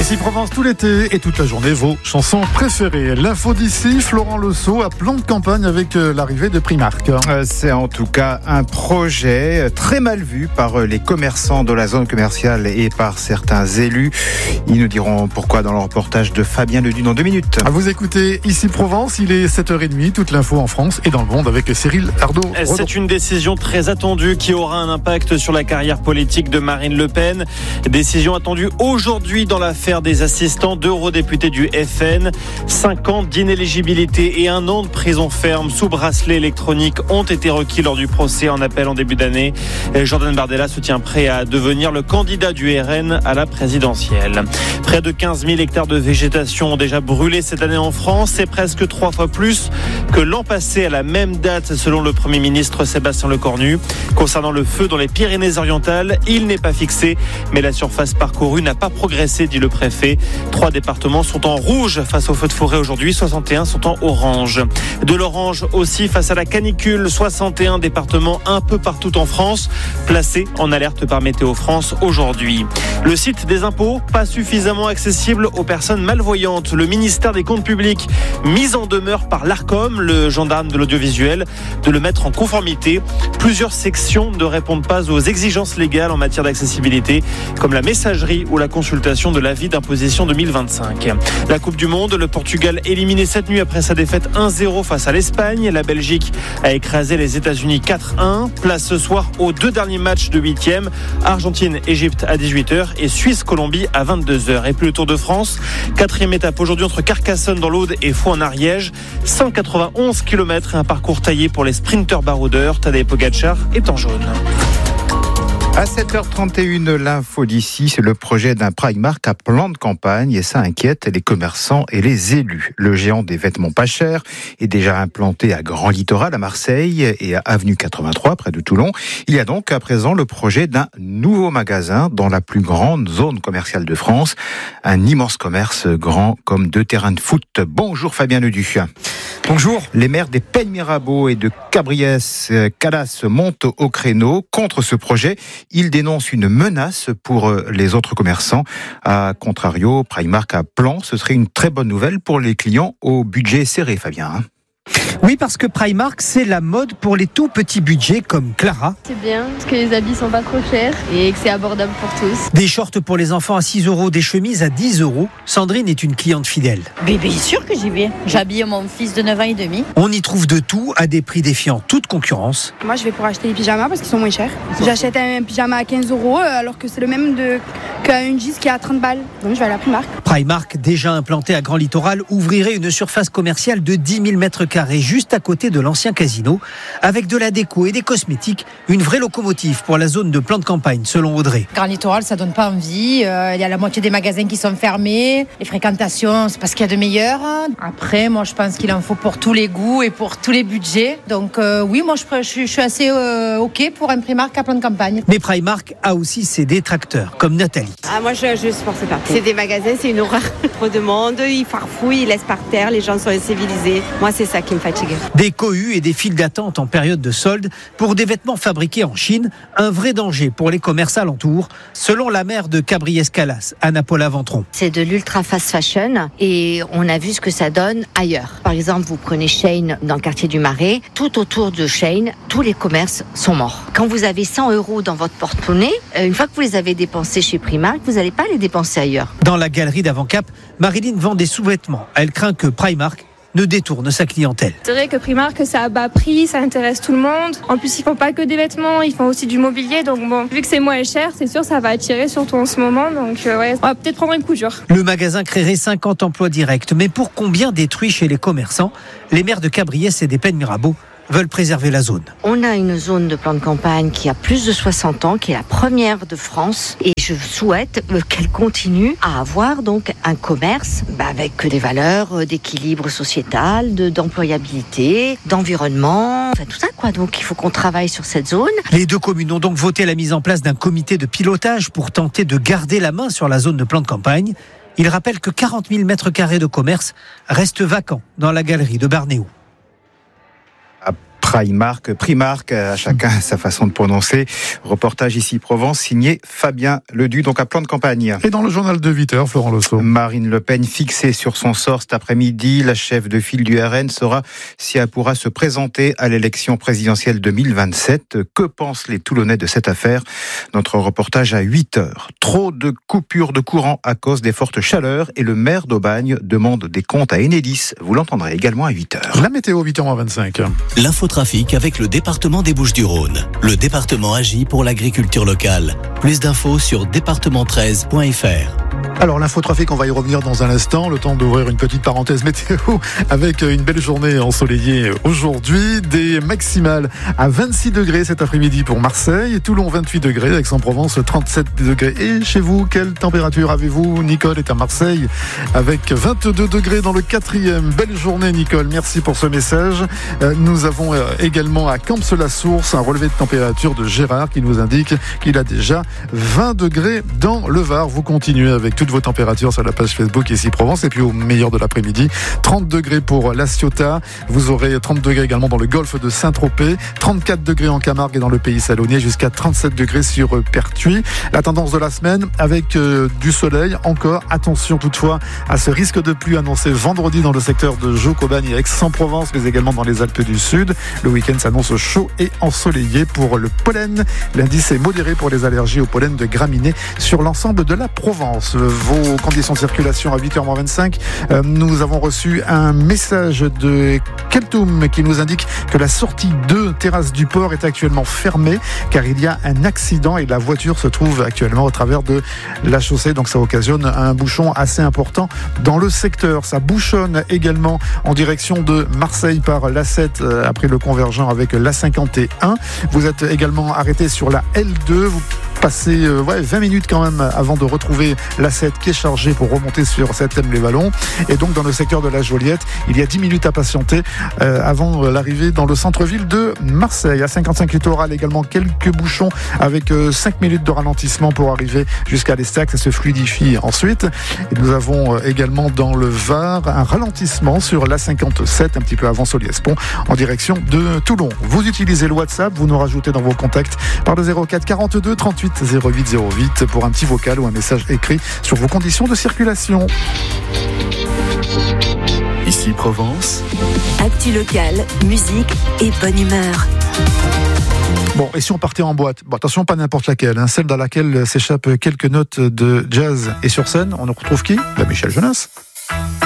Ici Provence tout l'été et toute la journée, vos chansons préférées. L'info d'ici, Florent Lesault à plan de campagne avec l'arrivée de Primark. C'est en tout cas un projet très mal vu par les commerçants de la zone commerciale et par certains élus. Ils nous diront pourquoi dans le reportage de Fabien Leduc dans 2 minutes. Vous écoutez Ici Provence, il est 7h30, toute l'info en France et dans le monde avec Cyril Ardo. C'est une décision très attendue qui aura un impact sur la carrière politique de Marine Le Pen. Décision attendue aujourd'hui dans l'affaire des assistants d'eurodéputés du FN. 5 ans d'inéligibilité et 1 an de prison ferme sous bracelet électronique ont été requis lors du procès en appel en début d'année. Jordan Bardella se tient prêt à devenir le candidat du RN à la présidentielle. Près de 15 000 hectares de végétation ont déjà brûlé cette année en France. C'est presque 3 fois plus que l'an passé à la même date selon le Premier ministre Sébastien Lecornu. Concernant le feu dans les Pyrénées-Orientales, il n'est pas fixé, mais la surface parcourue n'a pas progressé, dit le préfet. 3 départements sont en rouge face aux feux de forêt aujourd'hui, 61 sont en orange. De l'orange aussi face à la canicule, 61 départements un peu partout en France, placés en alerte par Météo France aujourd'hui. Le site des impôts, pas suffisamment accessible aux personnes malvoyantes. Le ministère des Comptes publics, mis en demeure par l'Arcom, le gendarme de l'audiovisuel, de le mettre en conformité. Plusieurs sections ne répondent pas aux exigences légales en matière d'accessibilité, comme la messagerie ou la consultation de l'avis d'imposition 2025. La Coupe du Monde, le Portugal éliminé cette nuit après sa défaite 1-0 face à l'Espagne. La Belgique a écrasé les États-Unis 4-1. Place ce soir aux 2 derniers matchs de 8e. Argentine-Égypte à 18h et Suisse-Colombie à 22h. Et puis le Tour de France, 4e étape aujourd'hui entre Carcassonne dans l'Aude et Faux en Ariège. 191 km et un parcours taillé pour les sprinteurs baroudeurs. Tadej Pogacar est en jaune. À 7h31, l'info d'ici, c'est le projet d'un Primark à plan de campagne et ça inquiète les commerçants et les élus. Le géant des vêtements pas chers est déjà implanté à Grand Littoral, à Marseille et à Avenue 83, près de Toulon. Il y a donc à présent le projet d'un nouveau magasin dans la plus grande zone commerciale de France. Un immense commerce grand comme 2 terrains de foot. Bonjour Fabien Leduc. Bonjour. Les maires des Peine Mirabeau et de Cabriès-Calas montent au créneau contre ce projet. Ils dénoncent une menace pour les autres commerçants. À contrario, Primark à plan, ce serait une très bonne nouvelle pour les clients au budget serré, Fabien. Oui, parce que Primark, c'est la mode pour les tout petits budgets comme Clara. C'est bien, parce que les habits sont pas trop chers et que c'est abordable pour tous. Des shorts pour les enfants à 6 €, des chemises à 10 €. Sandrine est une cliente fidèle. Mais bien sûr que j'y vais. J'habille mon fils de 9 ans et demi. On y trouve de tout à des prix défiant toute concurrence. Moi, je vais pour acheter des pyjamas parce qu'ils sont moins chers. J'achète un pyjama à 15 € alors que c'est le même qu'une jeans qui est à 30 balles. Donc je vais à la Primark. Primark, déjà implanté à Grand Littoral, ouvrirait une surface commerciale de 10 000 m², juste à côté de l'ancien casino, avec de la déco et des cosmétiques, une vraie locomotive pour la zone de plan de campagne, selon Audrey. Grand Littoral, ça donne pas envie. Il y a la moitié des magasins qui sont fermés. Les fréquentations, c'est pas ce qu'il y a de meilleur. Après, moi, je pense qu'il en faut pour tous les goûts et pour tous les budgets. Donc oui, moi, je suis assez OK pour un Primark à plan de campagne. Mais Primark a aussi ses détracteurs, comme Nathalie. Moi, je supporte pas. C'est des magasins, c'est une horreur. Trop de monde, ils farfouillent, ils laissent par terre, les gens sont incivilisés. Moi, c'est ça qui me fatigue. Des cohues et des files d'attente en période de solde pour des vêtements fabriqués en Chine, un vrai danger pour les commerces alentours, selon la maire de Cabriès-Calas, Anna-Paula Ventron. C'est de l'ultra fast fashion et on a vu ce que ça donne ailleurs. Par exemple, vous prenez Shein dans le quartier du Marais, tout autour de Shein, tous les commerces sont morts. Quand vous avez 100 € dans votre porte-monnaie, une fois que vous les avez dépensés chez Primark, vous n'allez pas les dépenser ailleurs. Dans la galerie d'Avant-Cap, Marilyn vend des sous-vêtements. Elle craint que Primark ne détourne sa clientèle. C'est vrai que Primark, c'est à bas prix, ça intéresse tout le monde. En plus, ils font pas que des vêtements, ils font aussi du mobilier. Donc bon, vu que c'est moins cher, c'est sûr, ça va attirer, surtout en ce moment. Donc ouais, on va peut-être prendre un coup dur. Le magasin créerait 50 emplois directs. Mais pour combien détruit chez les commerçants, les maires de Cabriès et des Peine Mirabeau veulent préserver la zone. On a une zone de plan de campagne qui a plus de 60 ans, qui est la première de France. Et je souhaite qu'elle continue à avoir donc un commerce avec des valeurs d'équilibre sociétal, d'employabilité, d'environnement, enfin tout ça quoi. Donc il faut qu'on travaille sur cette zone. Les 2 communes ont donc voté la mise en place d'un comité de pilotage pour tenter de garder la main sur la zone de plan de campagne. Il rappelle que 40 000 m² de commerce restent vacants dans la galerie de Barnéo. Primark, à chacun sa façon de prononcer. Reportage ici Provence, signé Fabien Ledu, donc à plan de campagne. Et dans le journal de 8h, Florent Losso. Marine Le Pen fixée sur son sort cet après-midi. La chef de file du RN saura si elle pourra se présenter à l'élection présidentielle 2027. Que pensent les Toulonnais de cette affaire? Notre reportage à 8h. Trop de coupures de courant à cause des fortes chaleurs et le maire d'Aubagne demande des comptes à Enedis. Vous l'entendrez également à 8h. La météo, 8h25. L'infotrafic avec le département des Bouches-du-Rhône. Le département agit pour l'agriculture locale. Plus d'infos sur département13.fr. Alors l'infotrafic, on va y revenir dans un instant, le temps d'ouvrir une petite parenthèse météo avec une belle journée ensoleillée aujourd'hui, des maximales à 26 degrés cet après-midi pour Marseille, Toulon 28 degrés, Aix-en-Provence 37 degrés. Et chez vous, quelle température avez-vous? Nicole est à Marseille avec 22 degrés dans le 4e. Belle journée Nicole, merci pour ce message. Nous avons également à Camps-la-Source un relevé de température de Gérard qui nous indique qu'il a déjà 20 degrés dans le Var. Vous continuez avec toutes vos températures sur la page Facebook ici Provence. Et puis au meilleur de l'après-midi, 30 degrés pour La Ciotat. Vous aurez 30 degrés également dans le golfe de Saint-Tropez, 34 degrés en Camargue et dans le pays salonnier, jusqu'à 37 degrés sur Pertuis. La tendance de la semaine avec du soleil encore. Attention toutefois à ce risque de pluie annoncé vendredi dans le secteur de Jaux-Aubagne et Aix-en-Provence, mais également dans les Alpes du Sud. Le week-end s'annonce chaud et ensoleillé pour le pollen. L'indice est modéré pour les allergies au pollen de graminées sur l'ensemble de la Provence. Vos conditions de circulation à 8h25. Nous avons reçu un message de Keltoum qui nous indique que la sortie de Terrasse du Port est actuellement fermée car il y a un accident et la voiture se trouve actuellement au travers de la chaussée. Donc ça occasionne un bouchon assez important dans le secteur. Ça bouchonne également en direction de Marseille par l'A7 après le convergent avec l'A51. Vous êtes également arrêté sur la L2. Vous passez 20 minutes quand même avant de retrouver l'A7 qui est chargé pour remonter sur Septem-les-Vallons. Et donc dans le secteur de la Joliette, il y a 10 minutes à patienter avant l'arrivée dans le centre-ville de Marseille. À 55 littoral également quelques bouchons avec 5 minutes de ralentissement pour arriver jusqu'à l'Estac. Ça se fluidifie ensuite. Et nous avons également dans le Var un ralentissement sur l'A57 un petit peu avant Soliès-Pont en direction de Toulon. Vous utilisez le WhatsApp, vous nous rajoutez dans vos contacts par le 04 42 38 08 08 pour un petit vocal ou un message écrit sur vos conditions de circulation. Ici Provence. Actu locale, musique et bonne humeur. Bon, et si on partait en boîte? Bon, attention, pas n'importe laquelle, celle dans laquelle s'échappent quelques notes de jazz. Et sur scène, on retrouve qui? Michel Jonas.